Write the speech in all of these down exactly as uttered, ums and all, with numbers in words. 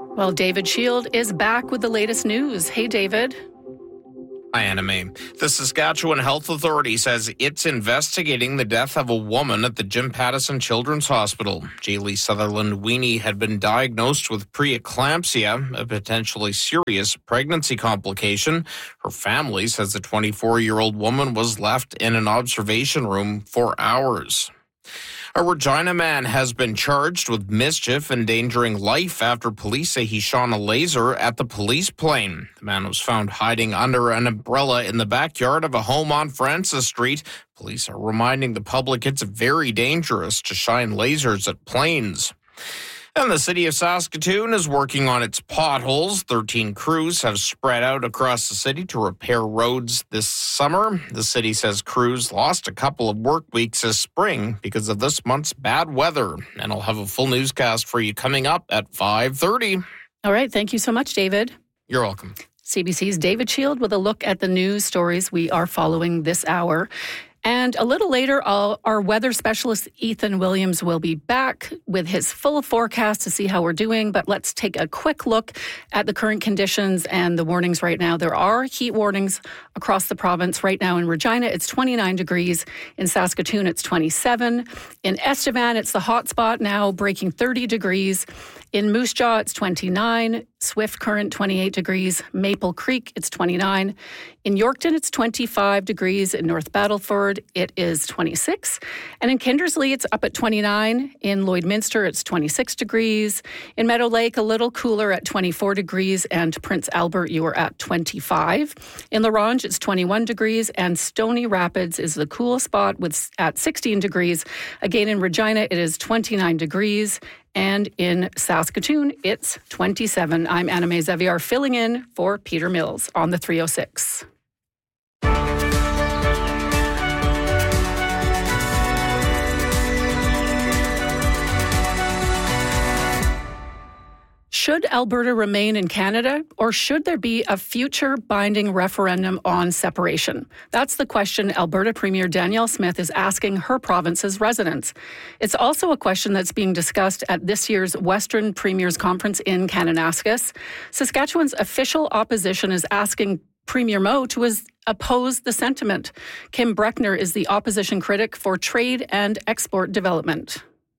Well, David Shield is back with the latest news. Hey, David. Hi, Anna May. The Saskatchewan Health Authority says it's investigating the death of a woman at the Jim Pattison Children's Hospital. Jaylee Sutherland Weenie had been diagnosed with preeclampsia, a potentially serious pregnancy complication. Her family says the twenty-four-year-old woman was left in an observation room for hours. A Regina man has been charged with mischief endangering life after police say he shone a laser at the police plane. The man was found hiding under an umbrella in the backyard of a home on Francis Street. Police are reminding the public it's very dangerous to shine lasers at planes. And the city of Saskatoon is working on its potholes. thirteen crews have spread out across the city to repair roads this summer. The city says crews lost a couple of work weeks this spring because of this month's bad weather. And I'll have a full newscast for you coming up at five thirty. All right. Thank you so much, David. You're welcome. C B C's David Shield with a look at the news stories we are following this hour. And a little later, I'll, our weather specialist, Ethan Williams, will be back with his full forecast to see how we're doing. But let's take a quick look at the current conditions and the warnings right now. There are heat warnings across the province right now. In Regina, it's twenty-nine degrees. In Saskatoon, it's twenty-seven. In Estevan, it's the hot spot now, breaking thirty degrees. In Moose Jaw, it's twenty-nine. Swift Current, twenty-eight degrees. Maple Creek, it's twenty-nine. In Yorkton, it's twenty-five degrees. In North Battleford, it is twenty-six. And in Kindersley, it's up at twenty-nine. In Lloydminster, it's twenty-six degrees. In Meadow Lake, a little cooler at twenty-four degrees. And Prince Albert, you are at twenty-five. In La Ronge, it's twenty-one degrees. And Stony Rapids is the cool spot with at sixteen degrees. Again, in Regina, it is twenty-nine degrees. And in Saskatoon, it's twenty-seven. I'm Anna May Zeviar filling in for Peter Mills on the three oh six. Should Alberta remain in Canada, or should there be a future binding referendum on separation? That's the question Alberta Premier Danielle Smith is asking her province's residents. It's also a question that's being discussed at this year's Western Premiers Conference in Kananaskis. Saskatchewan's official opposition is asking Premier Moe to is, oppose the sentiment. Kim Breckner is the opposition critic for Trade and Export Development.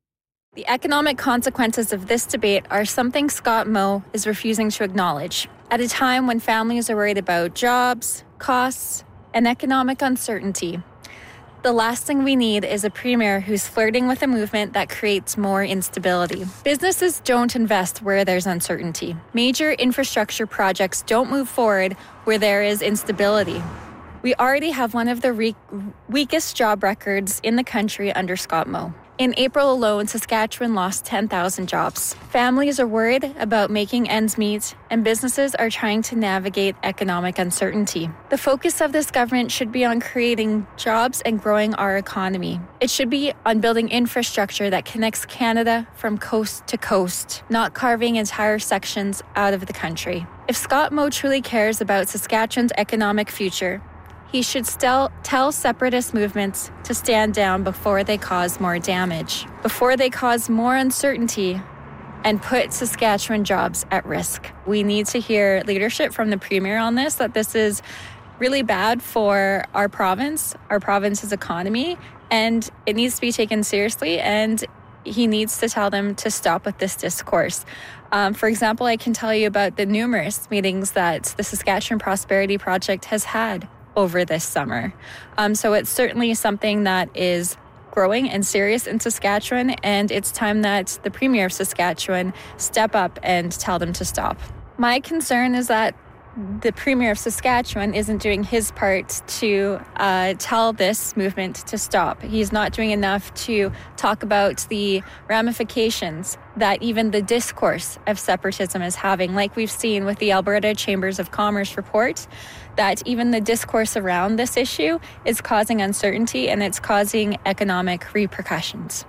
The economic consequences of this debate are something Scott Moe is refusing to acknowledge. At a time when families are worried about jobs, costs, and economic uncertainty, the last thing we need is a premier who's flirting with a movement that creates more instability. Businesses don't invest where there's uncertainty. Major infrastructure projects don't move forward where there is instability. We already have one of the re- weakest job records in the country under Scott Moe. In April alone, Saskatchewan lost ten thousand jobs. Families are worried about making ends meet, and businesses are trying to navigate economic uncertainty. The focus of this government should be on creating jobs and growing our economy. It should be on building infrastructure that connects Canada from coast to coast, not carving entire sections out of the country. If Scott Moe truly cares about Saskatchewan's economic future, he should still tell separatist movements to stand down before they cause more damage, before they cause more uncertainty and put Saskatchewan jobs at risk. We need to hear leadership from the Premier on this, that this is really bad for our province, our province's economy, and it needs to be taken seriously, and he needs to tell them to stop with this discourse. Um, for example, I can tell you about the numerous meetings that the Saskatchewan Prosperity Project has had over this summer. Um, so it's certainly something that is growing and serious in Saskatchewan, and it's time that the Premier of Saskatchewan step up and tell them to stop. My concern is that the Premier of Saskatchewan isn't doing his part to uh, tell this movement to stop. He's not doing enough to talk about the ramifications that even the discourse of separatism is having, like we've seen with the Alberta Chambers of Commerce report, that even the discourse around this issue is causing uncertainty and it's causing economic repercussions.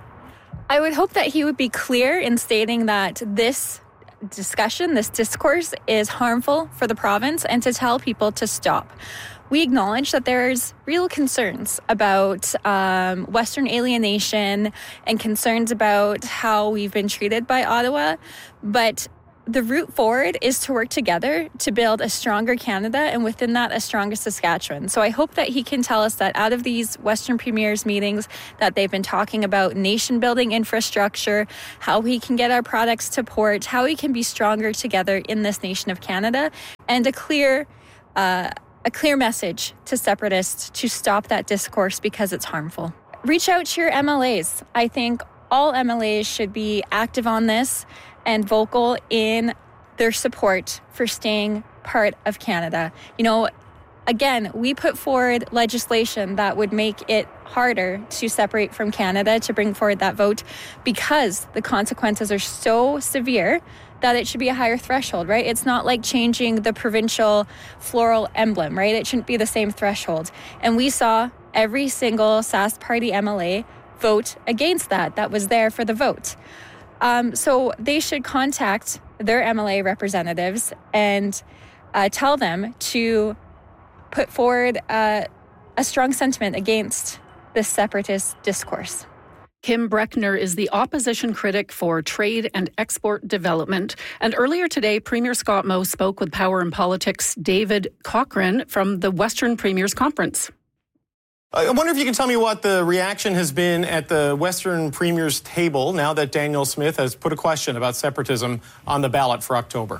I would hope that he would be clear in stating that this discussion, this discourse is harmful for the province and to tell people to stop. We acknowledge that there's real concerns about um, Western alienation and concerns about how we've been treated by Ottawa, but the route forward is to work together to build a stronger Canada, and within that, a stronger Saskatchewan. So I hope that he can tell us that out of these Western Premiers meetings that they've been talking about nation-building infrastructure, how we can get our products to port, how we can be stronger together in this nation of Canada, and a clear, uh, a clear message to separatists to stop that discourse because it's harmful. Reach out to your M L As. I think all M L As should be active on this and vocal in their support for staying part of Canada. You know, again, we put forward legislation that would make it harder to separate from Canada, to bring forward that vote, because the consequences are so severe that it should be a higher threshold, right? It's not like changing the provincial floral emblem, right? It shouldn't be the same threshold. And we saw every single S A S Party M L A vote against that, that was there for the vote. Um, so they should contact their M L A representatives and uh, tell them to put forward uh, a strong sentiment against this separatist discourse. Kim Breckner is the opposition critic for trade and export development. And earlier today, Premier Scott Moe spoke with Power and Politics' David Cochrane from the Western Premiers Conference. I wonder if you can tell me what the reaction has been at the Western Premiers table now that Danielle Smith has put a question about separatism on the ballot for October.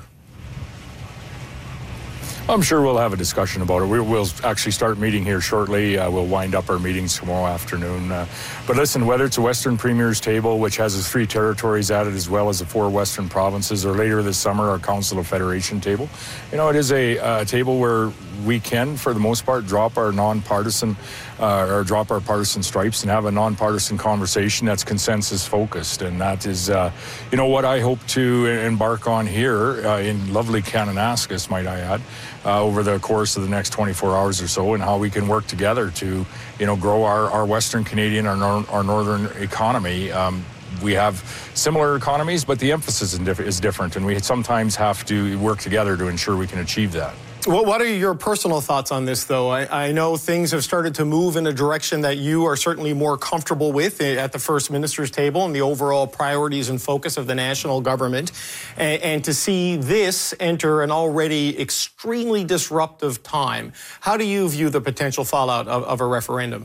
I'm sure we'll have a discussion about it. We, we'll actually start meeting here shortly. Uh, we'll wind up our meetings tomorrow afternoon. Uh, but listen, whether it's a Western Premiers table, which has its three territories at it, as well as the four Western provinces, or later this summer, our Council of Federation table, you know, it is a uh, table where we can, for the most part, drop our nonpartisan uh, or drop our partisan stripes and have a nonpartisan conversation that's consensus focused. And that is, uh, you know, what I hope to embark on here uh, in lovely Kananaskis, might I add, uh, over the course of the next twenty-four hours or so, and how we can work together to, you know, grow our, our Western Canadian, our, nor- our northern economy. Um, we have similar economies, but the emphasis is different, and we sometimes have to work together to ensure we can achieve that. Well, what are your personal thoughts on this, though? I, I know things have started to move in a direction that you are certainly more comfortable with at the First Minister's table and the overall priorities and focus of the national government. And, and to see this enter an already extremely disruptive time, how do you view the potential fallout of, of a referendum?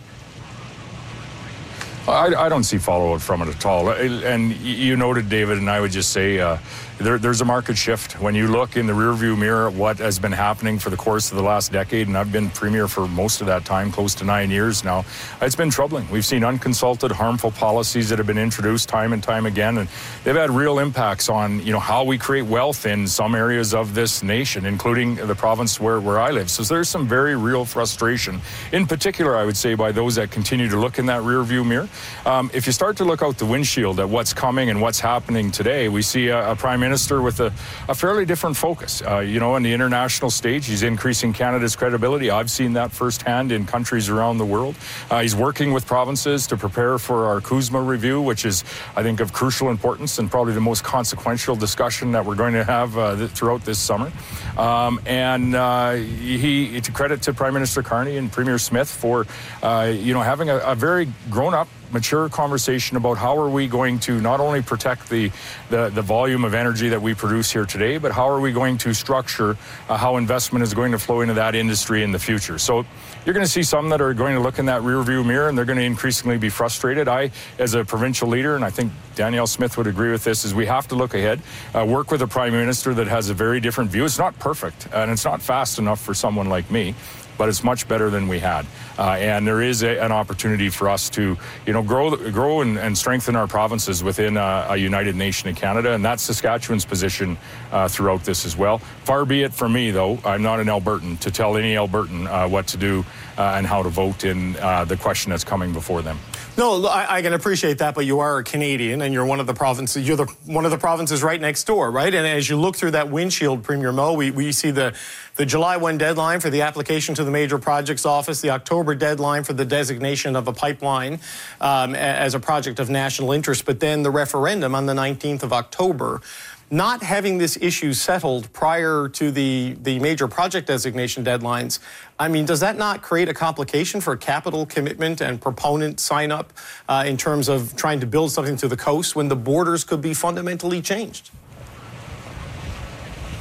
I, I don't see follow-up from it at all. And you noted, David, and I would just say uh, there, there's a market shift. When you look in the rearview mirror at what has been happening for the course of the last decade, and I've been Premier for most of that time, close to nine years now, it's been troubling. We've seen unconsulted, harmful policies that have been introduced time and time again, and they've had real impacts on, you know, how we create wealth in some areas of this nation, including the province where, where I live. So there's some very real frustration, in particular, I would say, by those that continue to look in that rearview mirror. Um, if you start to look out the windshield at what's coming and what's happening today, we see a, a prime minister with a, a fairly different focus. Uh, you know, on the international stage, he's increasing Canada's credibility. I've seen that firsthand in countries around the world. Uh, he's working with provinces to prepare for our CUSMA review, which is, I think, of crucial importance and probably the most consequential discussion that we're going to have uh, th- throughout this summer. Um, and uh, he, to credit to Prime Minister Carney and Premier Smith for, uh, you know, having a, a very grown-up, mature conversation about how are we going to not only protect the, the, the volume of energy that we produce here today, but how are we going to structure uh, how investment is going to flow into that industry in the future. So you're going to see some that are going to look in that rearview mirror, and they're going to increasingly be frustrated. I, as a provincial leader, and I think Danielle Smith would agree with this, is we have to look ahead, uh, work with a prime minister that has a very different view. It's not perfect, and it's not fast enough for someone like me, but it's much better than we had. Uh, and there is a, an opportunity for us to, you know, grow grow and, and strengthen our provinces within a, a united nation in Canada, and that's Saskatchewan's position uh, throughout this as well. Far be it from me, though, I'm not an Albertan, to tell any Albertan uh, what to do uh, and how to vote in uh, the question that's coming before them. No, I, I can appreciate that, but you are a Canadian, and you're one of the provinces. You're the one of the provinces right next door, right? And as you look through that windshield, Premier Moe, we, we see the the July first deadline for the application to the Major Projects Office, the October deadline for the designation of a pipeline um, as a project of national interest, but then the referendum on the nineteenth of October. Not having this issue settled prior to the, the major project designation deadlines, I mean, does that not create a complication for capital commitment and proponent sign-up uh, in terms of trying to build something to the coast when the borders could be fundamentally changed?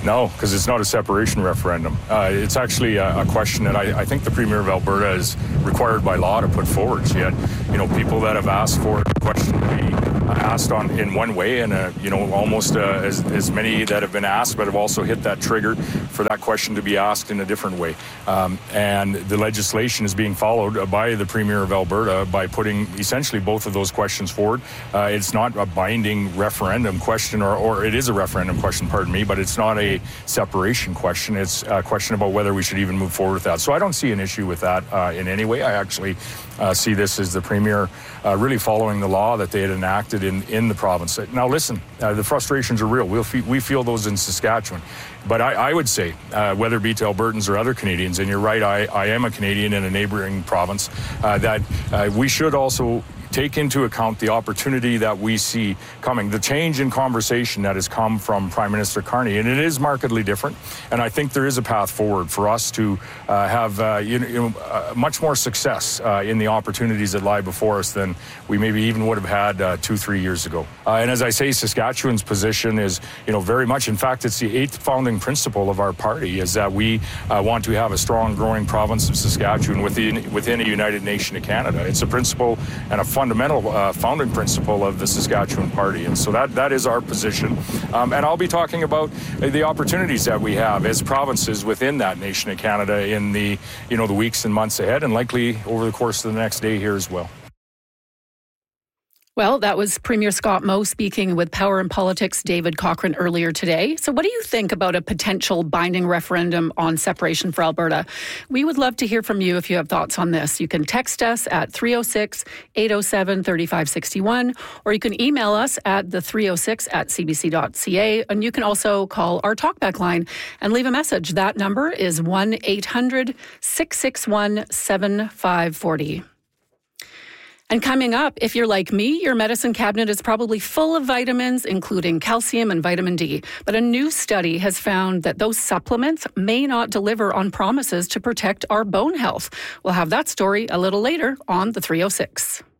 No, because it's not a separation referendum. Uh, it's actually a, a question that I, I think the Premier of Alberta is required by law to put forward. She had, you know, people that have asked for the question to be asked on in one way, and uh, you know, almost uh, as, as many that have been asked, but have also hit that trigger for that question to be asked in a different way. Um, and the legislation is being followed by the Premier of Alberta by putting essentially both of those questions forward. Uh, it's not a binding referendum question, or, or it is a referendum question, pardon me, but it's not a separation question. It's a question about whether we should even move forward with that. So I don't see an issue with that uh, in any way. I actually uh, see this as the Premier uh, really following the law that they had enacted in, in the province. Now listen, uh, the frustrations are real. We'll fe- we feel those in Saskatchewan. But I, I would say, uh, whether it be to Albertans or other Canadians, and you're right, I, I am a Canadian in a neighboring province, uh, that uh, we should also take into account the opportunity that we see coming, the change in conversation that has come from Prime Minister Carney, and it is markedly different. And I think there is a path forward for us to uh, have uh, you know, you know uh, much more success uh, in the opportunities that lie before us than we maybe even would have had uh, two, three years ago. Uh, and as I say, Saskatchewan's position is, you know, very much, in fact, it's the eighth founding principle of our party, is that we uh, want to have a strong, growing province of Saskatchewan within within a united nation of Canada. It's a principle and a fundamental uh, founding principle of the Saskatchewan Party, and so that that is our position. Um, and I'll be talking about the opportunities that we have as provinces within that nation of Canada in the you know the weeks and months ahead, and likely over the course of the next day here as well. Well, that was Premier Scott Moe speaking with Power and Politics' David Cochrane earlier today. So what do you think about a potential binding referendum on separation for Alberta? We would love to hear from you if you have thoughts on this. You can text us at three oh six, eight oh seven, three five six one, or you can email us at the three oh six at c b c dot c a, and you can also call our talkback line and leave a message. That number is one eight hundred, six six one, seven five four oh. And coming up, if you're like me, your medicine cabinet is probably full of vitamins, including calcium and vitamin D. But a new study has found that those supplements may not deliver on promises to protect our bone health. We'll have that story a little later on the three oh six.